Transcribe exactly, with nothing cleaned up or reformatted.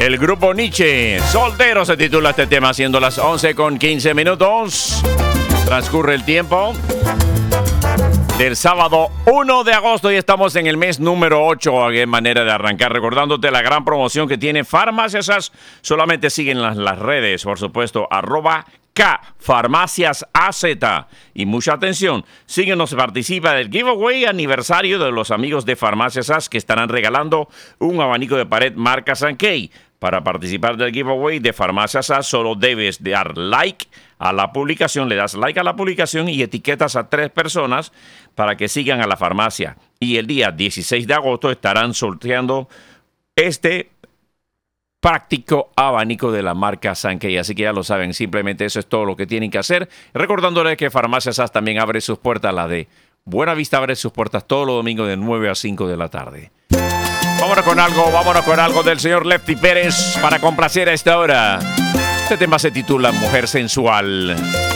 El grupo Nietzsche, Soltero, se titula este tema, siendo las once con quince minutos. Transcurre el tiempo del sábado uno de agosto y estamos en el mes número ocho. Qué manera de arrancar, recordándote la gran promoción que tiene Farmacias A Z. Solamente siguen las, las redes, por supuesto, arroba K, Farmacias A Z. Y mucha atención, síguenos, participa del giveaway aniversario de los amigos de Farmacias A Z, que estarán regalando un abanico de pared marca Sankey. Para participar del giveaway de Farmacias A Z, solo debes dar like a la publicación, le das like a la publicación y etiquetas a tres personas para que sigan a la farmacia. Y el día dieciséis de agosto estarán sorteando este práctico abanico de la marca Sankey. Así que ya lo saben, simplemente eso es todo lo que tienen que hacer. Recordándoles que Farmacias A Z también abre sus puertas, la de Buena Vista abre sus puertas todos los domingos de nueve a cinco de la tarde. Vámonos con algo, vámonos con algo del señor Lefty Pérez para complacer a esta hora. Este tema se titula Mujer Sensual.